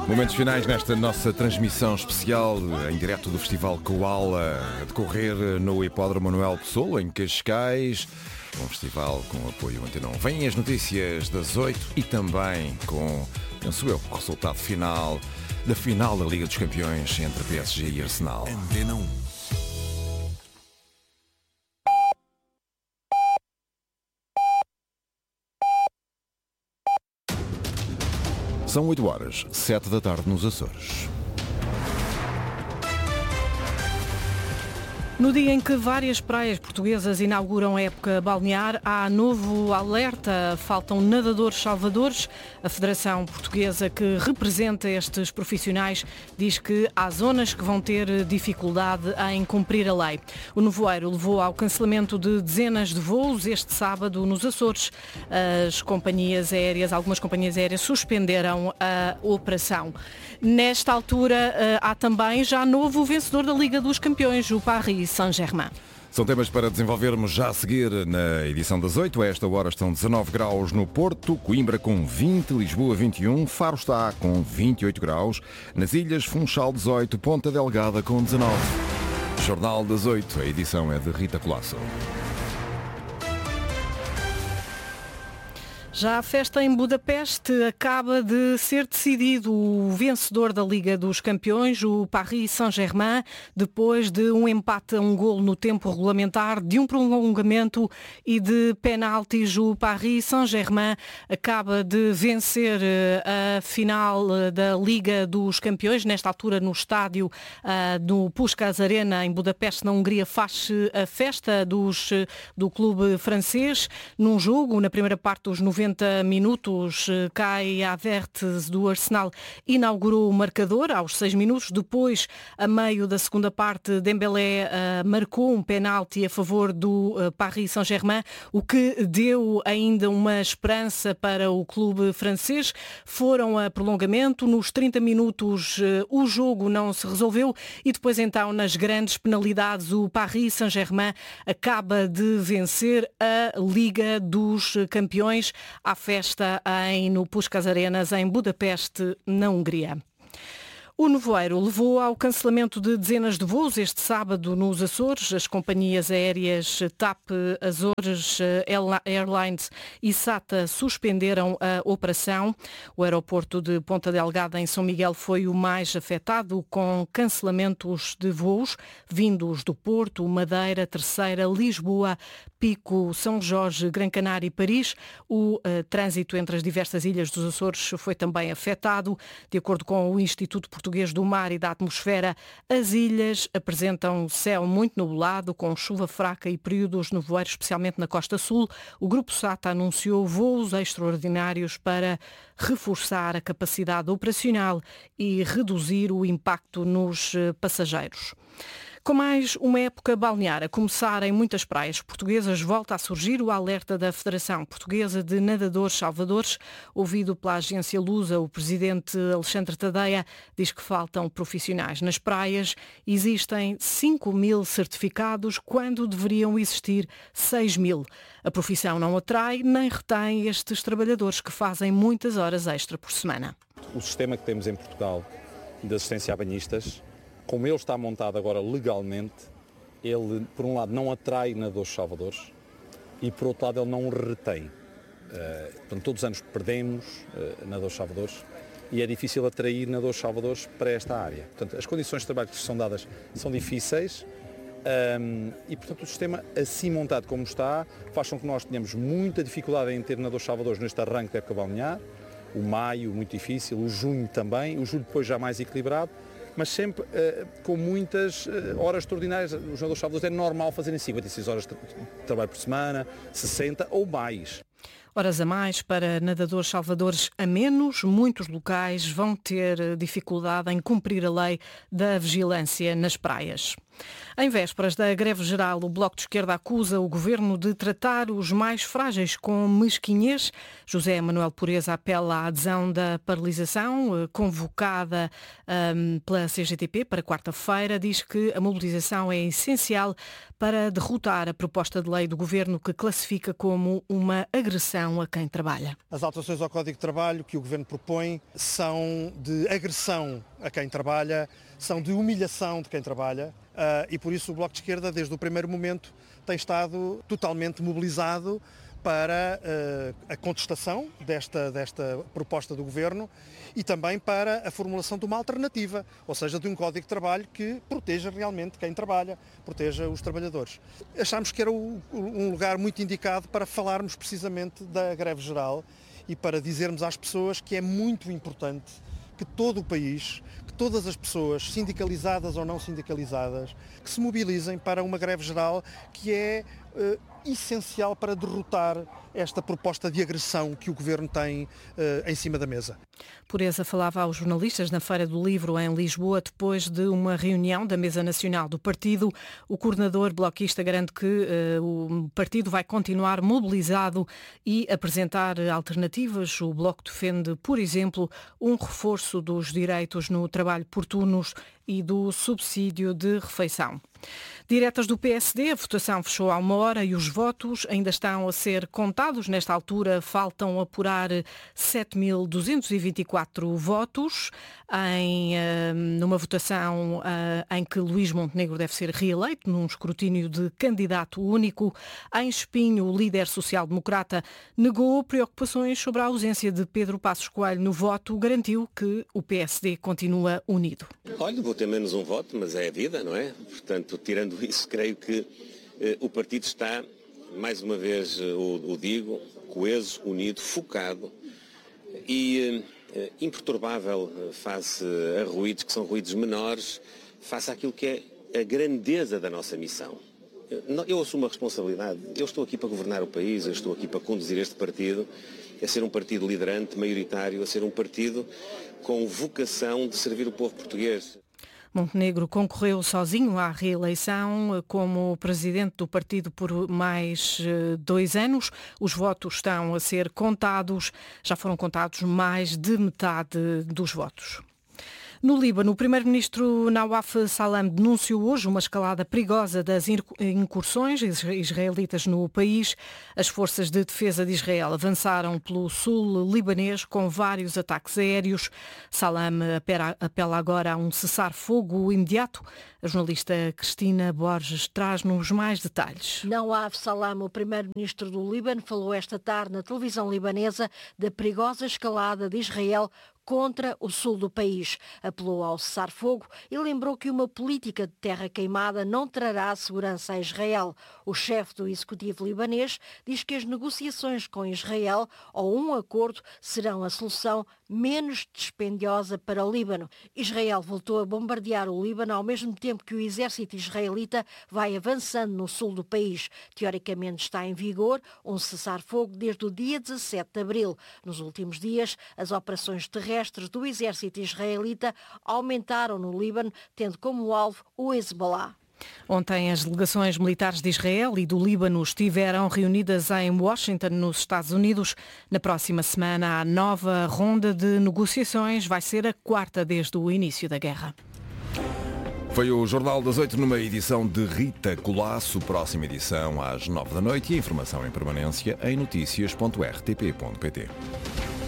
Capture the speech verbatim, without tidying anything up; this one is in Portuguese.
Momentos finais nesta nossa transmissão especial em direto do Festival Koala, a decorrer no Hipódromo Manuel Pessoa, em Cascais. Um festival com apoio Antena um. Vêm as notícias das oito e também com, penso eu, o resultado final da final da Liga dos Campeões entre P S G e Arsenal. Antena um. São oito horas, sete da tarde nos Açores. No dia em que várias praias portuguesas inauguram a época balnear, há novo alerta. Faltam nadadores salvadores. A Federação Portuguesa, que representa estes profissionais, diz que há zonas que vão ter dificuldade em cumprir a lei. O nevoeiro levou ao cancelamento de dezenas de voos este sábado nos Açores. As companhias aéreas, algumas companhias aéreas suspenderam a operação. Nesta altura, há também já novo vencedor da Liga dos Campeões, o Paris Saint-Germain. São temas para desenvolvermos já a seguir na edição das oito. A esta hora estão dezanove graus no Porto, Coimbra com vinte, Lisboa vinte e um, Faro está com vinte e oito graus, nas Ilhas Funchal dezoito, Ponta Delgada com dezanove. Jornal das oito, a edição é de Rita Colasso. Já a festa em Budapeste acaba de ser decidido. O vencedor da Liga dos Campeões, o Paris Saint-Germain, depois de um empate a um golo no tempo regulamentar, de um prolongamento e de penaltis, o Paris Saint-Germain acaba de vencer a final da Liga dos Campeões. Nesta altura, no estádio no Puskás Arena, em Budapeste, na Hungria, faz-se a festa dos, do clube francês. Num jogo, na primeira parte dos noventa minutos, Kai Havertz do Arsenal inaugurou o marcador aos seis minutos. Depois, a meio da segunda parte, Dembélé uh, marcou um penalti a favor do uh, Paris Saint-Germain, o que deu ainda uma esperança para o clube francês. Foram a prolongamento. Nos trinta minutos uh, o jogo não se resolveu e depois então nas grandes penalidades o Paris Saint-Germain acaba de vencer a Liga dos Campeões. À festa em, no Puskás Arenas, em Budapeste, na Hungria. O nevoeiro levou ao cancelamento de dezenas de voos este sábado nos Açores. As companhias aéreas TAP, Azores Airlines e SATA suspenderam a operação. O aeroporto de Ponta Delgada, em São Miguel, foi o mais afetado, com cancelamentos de voos vindos do Porto, Madeira, Terceira, Lisboa, Pico, São Jorge, Gran Canária e Paris. O uh, trânsito entre as diversas ilhas dos Açores foi também afetado. De acordo com o Instituto Português do Mar e da Atmosfera, as ilhas apresentam céu muito nublado, com chuva fraca e períodos de nevoeiro, especialmente na costa sul. O Grupo SATA anunciou voos extraordinários para reforçar a capacidade operacional e reduzir o impacto nos passageiros. Com mais uma época balnear a começar em muitas praias portuguesas, volta a surgir o alerta da Federação Portuguesa de Nadadores Salvadores. Ouvido pela agência Lusa, o presidente Alexandre Tadeia diz que faltam profissionais nas praias. Existem cinco mil certificados quando deveriam existir seis mil. A profissão não atrai nem retém estes trabalhadores que fazem muitas horas extra por semana. O sistema que temos em Portugal de assistência a banhistas, como ele está montado agora legalmente, ele, por um lado, não atrai nadadores salvadores e, por outro lado, ele não retém. Uh, portanto, todos os anos perdemos uh, nadadores salvadores e é difícil atrair nadadores salvadores para esta área. Portanto, as condições de trabalho que são dadas são difíceis um, e, portanto, o sistema assim montado como está faz com que nós tenhamos muita dificuldade em ter nadadores salvadores neste arranque da época balnear. O maio, muito difícil, o junho também, o julho depois já mais equilibrado, mas sempre uh, com muitas uh, horas extraordinárias. Os nadadores salvadores é normal fazerem cinquenta e seis horas de trabalho por semana, sessenta ou mais. Horas a mais para nadadores salvadores a menos. Muitos locais vão ter dificuldade em cumprir a lei da vigilância nas praias. Em vésperas da greve geral, o Bloco de Esquerda acusa o Governo de tratar os mais frágeis com mesquinhez. José Manuel Pureza apela à adesão da paralisação convocada um, pela C G T P para quarta-feira. Diz que a mobilização é essencial para derrotar a proposta de lei do Governo que classifica como uma agressão agressão a quem trabalha. As alterações ao Código de Trabalho que o Governo propõe são de agressão a quem trabalha, são de humilhação de quem trabalha e por isso o Bloco de Esquerda, desde o primeiro momento, tem estado totalmente mobilizado para uh, a contestação desta, desta proposta do Governo e também para a formulação de uma alternativa, ou seja, de um Código de Trabalho que proteja realmente quem trabalha, proteja os trabalhadores. Achámos que era o, um lugar muito indicado para falarmos precisamente da greve geral e para dizermos às pessoas que é muito importante que todo o país, que todas as pessoas, sindicalizadas ou não sindicalizadas, que se mobilizem para uma greve geral que é uh, essencial para derrotar esta proposta de agressão que o Governo tem uh, em cima da mesa. Pureza falava aos jornalistas na Feira do Livro em Lisboa depois de uma reunião da Mesa Nacional do Partido. O coordenador bloquista garante que uh, o partido vai continuar mobilizado e apresentar alternativas. O Bloco defende, por exemplo, um reforço dos direitos no trabalho por turnos e do subsídio de refeição. Diretas do P S D, a votação fechou há uma hora e os votos ainda estão a ser contados. Nesta altura faltam apurar sete mil duzentos e vinte e quatro votos em, numa votação em que Luís Montenegro deve ser reeleito num escrutínio de candidato único. Em Espinho, o líder social-democrata negou preocupações sobre a ausência de Pedro Passos Coelho no voto, garantiu que o P S D continua unido. Olha, vou ter menos um voto, mas é a vida, não é? Portanto, tirando isso, creio que eh, o partido está, mais uma vez eh, o, o digo, coeso, unido, focado e eh, imperturbável face a ruídos que são ruídos menores, face àquilo que é a grandeza da nossa missão. Eu assumo a responsabilidade, eu estou aqui para governar o país, eu estou aqui para conduzir este partido, a ser um partido liderante, maioritário, a ser um partido com vocação de servir o povo português. Montenegro concorreu sozinho à reeleição como presidente do partido por mais dois anos. Os votos estão a ser contados, já foram contados mais de metade dos votos. No Líbano, o primeiro-ministro Nawaf Salam denunciou hoje uma escalada perigosa das incursões israelitas no país. As forças de defesa de Israel avançaram pelo sul libanês com vários ataques aéreos. Salam apela agora a um cessar-fogo imediato. A jornalista Cristina Borges traz-nos mais detalhes. Nawaf Salam, o primeiro-ministro do Líbano, falou esta tarde na televisão libanesa da perigosa escalada de Israel contra o sul do país. Apelou ao cessar-fogo e lembrou que uma política de terra queimada não trará segurança a Israel. O chefe do executivo libanês diz que as negociações com Israel ou um acordo serão a solução menos dispendiosa para o Líbano. Israel voltou a bombardear o Líbano ao mesmo tempo que o exército israelita vai avançando no sul do país. Teoricamente está em vigor um cessar-fogo desde o dia dezassete de abril. Nos últimos dias, as operações terrestres do exército israelita aumentaram no Líbano, tendo como alvo o Hezbollah. Ontem as delegações militares de Israel e do Líbano estiveram reunidas em Washington, nos Estados Unidos. Na próxima semana, a nova ronda de negociações vai ser a quarta desde o início da guerra. Foi o Jornal das Oito numa edição de Rita Colasso. Próxima edição às nove da noite e a informação em permanência em notícias ponto r t p ponto p t.